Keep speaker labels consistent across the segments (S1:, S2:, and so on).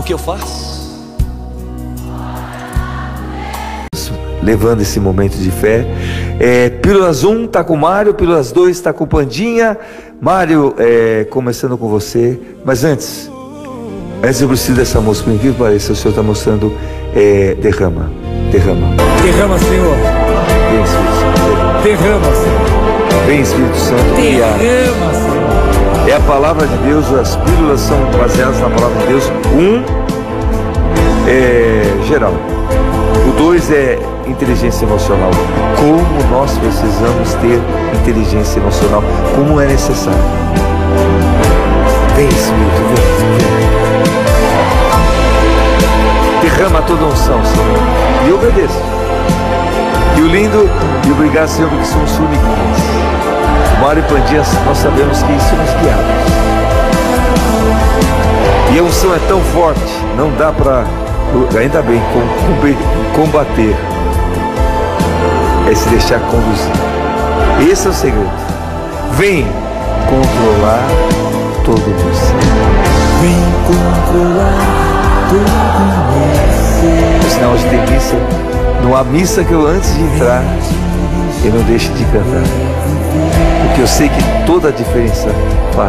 S1: o que eu faço?
S2: Levando esse momento de fé. Pílulas 1 está com o Mário, Pílulas 2 está com o Pandinha. Mário, começando com você. Mas antes eu preciso dessa música. Por incrível que pareça, o Senhor está mostrando. Derrama, Senhor. Vem, Espírito Santo.
S3: Derrama, Senhor.
S2: Vem, Espírito Santo.
S3: Derrama, Senhor.
S2: É a palavra de Deus. As pílulas são baseadas na palavra de Deus. 1 é geral. O 2 é inteligência emocional. Como nós precisamos ter inteligência emocional, como é necessário. Vem, Espírito, vem. Derrama toda a unção, Senhor, e obedeça. E o lindo, e obrigado, Senhor, porque somos formiguinhas. Mário e Pandinha, nós sabemos que somos guiados. E a unção é tão forte, não dá para, ainda bem, combater. É se deixar conduzir. Esse é o segredo. Vem controlar todo você.
S3: Vem controlar todo você.
S2: Por sinal, hoje tem missa. Não há missa que eu, antes de entrar, eu não deixe de cantar. Porque eu sei que toda a diferença fará.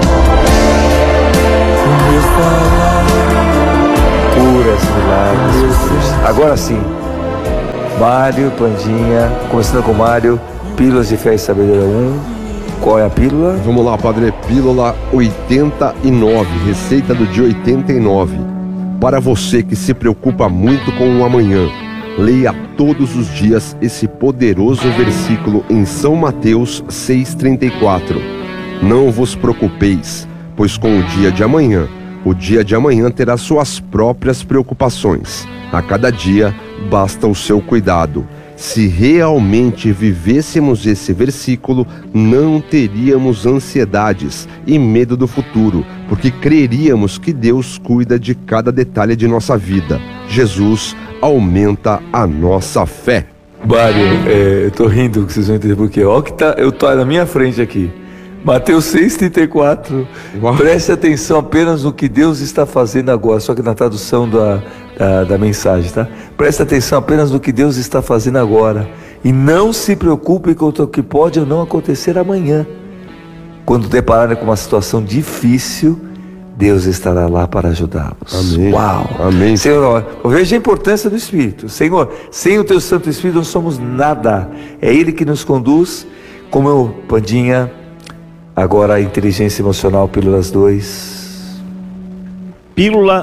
S2: Curas, milagres. Agora sim. Mário, Pandinha, começando com Mário, Pílulas de Fé e Sabedoria 1. Qual é a pílula?
S4: Vamos lá, Padre. Pílula 89, receita do dia 89. Para você que se preocupa muito com o amanhã, leia todos os dias esse poderoso versículo em São Mateus 6,34. Não vos preocupeis, pois com o dia de amanhã terá suas próprias preocupações. A cada dia basta o seu cuidado. Se realmente vivêssemos esse versículo, não teríamos ansiedades e medo do futuro, porque creríamos que Deus cuida de cada detalhe de nossa vida. Jesus aumenta a nossa fé.
S2: Mário, eu tô rindo que vocês vão entender por quê. Olha que eu tô na minha frente aqui. Mateus 6,34. Preste atenção apenas no que Deus está fazendo agora. Só que na tradução da mensagem, tá? Preste atenção apenas no que Deus está fazendo agora. E não se preocupe com o que pode ou não acontecer amanhã. Quando depararem com uma situação difícil, Deus estará lá para ajudá-los.
S4: Amém.
S2: Uau!
S4: Amém.
S2: Senhor, veja a importância do Espírito. Senhor, sem o Teu Santo Espírito não somos nada. É Ele que nos conduz. Como eu, Pandinha, agora a inteligência emocional, Pílulas 2.
S5: Pílula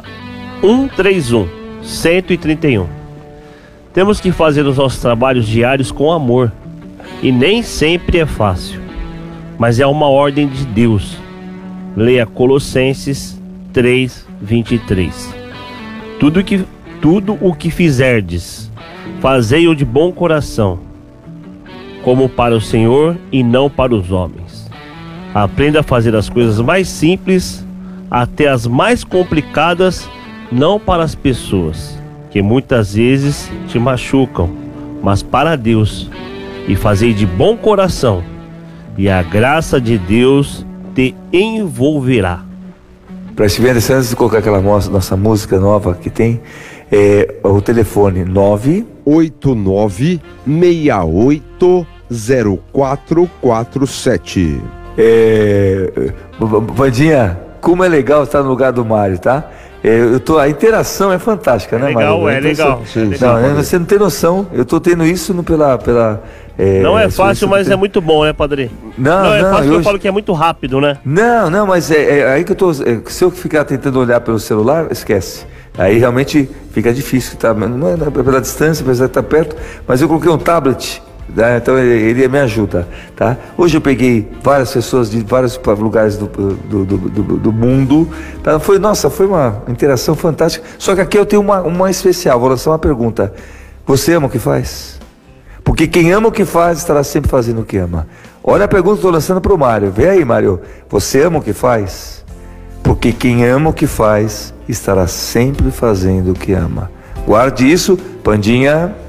S5: 131. Temos que fazer os nossos trabalhos diários com amor. E nem sempre é fácil. Mas é uma ordem de Deus. Leia Colossenses 3:23. Tudo o que fizerdes, fazei-o de bom coração, como para o Senhor e não para os homens. Aprenda a fazer as coisas mais simples, até as mais complicadas, não para as pessoas, que muitas vezes te machucam, mas para Deus. E fazei de bom coração, e a graça de Deus te envolverá.
S2: Preste bem atenção, antes de colocar aquela nossa música nova que tem, o telefone
S4: 989680447.
S2: Vandinha, como é legal estar no lugar do Mário, tá? A interação é fantástica, né, Mário?
S5: Legal.
S2: Não, você não tem noção, eu tô tendo isso pela
S5: não é fácil, mas é muito bom, né, Padre? Não é fácil, eu falo que é muito rápido, né?
S2: Não, mas aí que eu tô. Se eu ficar tentando olhar pelo celular, esquece. Aí realmente fica difícil, tá? Não é pela distância, apesar de estar perto, mas eu coloquei um tablet, né? Então ele me ajuda, tá? Hoje eu peguei várias pessoas de vários lugares do mundo, tá? Foi uma interação fantástica. Só que aqui eu tenho uma especial, vou lançar uma pergunta. Você ama o que faz? Porque quem ama o que faz estará sempre fazendo o que ama. Olha a pergunta que estou lançando para o Mário. Vê aí, Mário. Você ama o que faz? Porque quem ama o que faz estará sempre fazendo o que ama. Guarde isso, Pandinha.